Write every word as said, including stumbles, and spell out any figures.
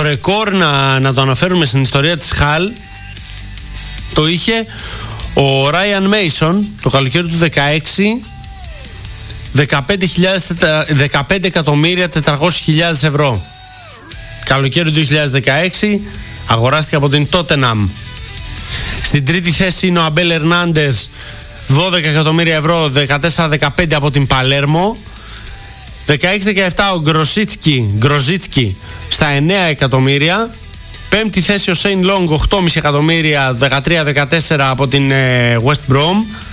Το ρεκόρ, να, να το αναφέρουμε στην ιστορία της Χαλ, το είχε ο Ράιαν Μέισον το καλοκαίρι του δεκαέξι, δεκαπέντε εκατομμύρια τετρακόσιες χιλιάδες ευρώ. Καλοκαίρι του δύο χιλιάδες δεκαέξι αγοράστηκε από την Tottenham. Στην τρίτη θέση είναι ο Αμπέλ Ερνάντες, δώδεκα εκατομμύρια ευρώ, δεκατέσσερα δεκαπέντε από την Παλέρμο. δεκαέξι δεκαεπτά ο Γκροζίτσκι, Γκροζίτσκι στα εννέα εκατομμύρια. Πέμπτη θέση ο Σέιν Λόγκ, οκτώ κόμμα πέντε εκατομμύρια, δεκατρία δεκατέσσερα από την West Brom.